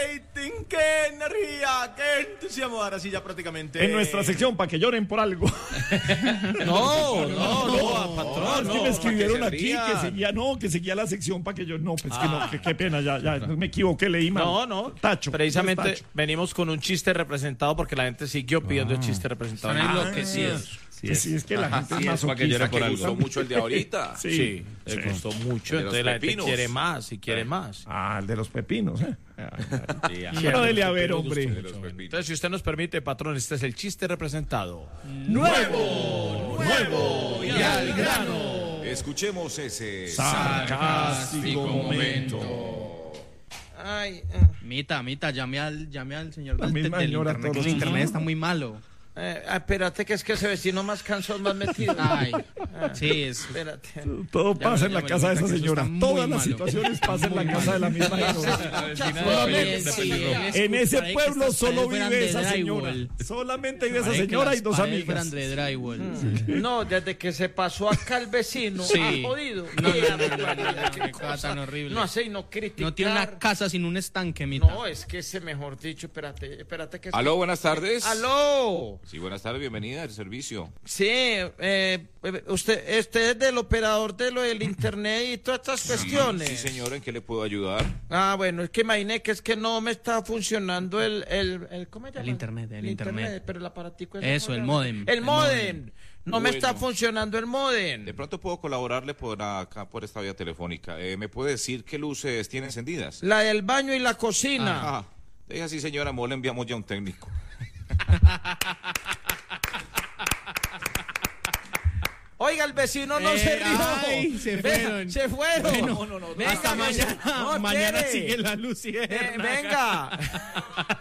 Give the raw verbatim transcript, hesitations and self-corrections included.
rating, qué energía, qué entusiasmo. Ahora sí, ya prácticamente. En nuestra sección, para que lloren por algo. No, no, no, patrón. Es que me escribieron aquí que seguía, no, que seguía la sección para que yo. No, pues que no, que, qué pena, ya, ya me equivoqué, leí mal. No, no. Tacho. Precisamente tacho. venimos con un chiste representado porque la gente siguió pidiendo el chiste representado. Son enloquecidos. Sí, sí, es que la gente Sí, es es para que llore masoquista. por Que algo. gustó mucho el de ahorita. Sí, Sí, sí. le gustó mucho. El de los Entonces la gente pepinos. quiere más y quiere más. Ah, el de los pepinos, ¿eh? Sí, Pero dele a ver, de hombre. los pepinos. Entonces, si usted nos permite, patrón, este es el chiste representado. Nuevo, nuevo y al grano. Escuchemos ese. Sarcástico momento. Ay, Mita, Mita, llame al, llame al señor La del, misma del señora internet, que todos. el internet está muy malo. eh, espérate, que es que ese vecino más cansón, más metido. Ay, sí, es... Espérate. Todo Ya, pasa ya, en la ya, casa de ya, esa que eso señora. está muy Todas las malo. situaciones pasan en la Muy casa de la malo. misma señora. Sí, sí, En ese escucha, pueblo que estas solo paredes vive esa fueran de señora. drywall. Solamente vive esa Parece que señora y las dos paredes amigas. fueran de drywall. No, desde que se pasó acá el vecino, Sí. ha jodido. No, no, no, no, no, no, qué cosa tan horrible. No hace y no criticar. No tiene una casa sin un estanque, Mita. No, es que ese, mejor dicho, espérate, espérate que... Aló, buenas tardes. ¡Aló! Sí, buenas tardes, bienvenida al servicio. Sí, eh, usted, usted es del operador de lo del internet y todas estas cuestiones. Sí, señor, ¿en qué le puedo ayudar? Ah, bueno, es que imaginé que es que no me está funcionando el... el, el ¿cómo se llama? El internet, el internet. Pero el aparatico... Eso, el módem. El El módem. No me Bueno. está funcionando el módem. De pronto puedo colaborarle por acá, por esta vía telefónica. Eh, ¿Me puede decir qué luces tiene encendidas? La del baño y la cocina. Ah, deja así, señora, mo, le enviamos ya un técnico. Oiga, el vecino no Eh, se rió. ay, se Vea, fueron. se fueron. Bueno, no, no, no. Hasta mañana. No, mañana quiere. sigue la luz. Eh, venga.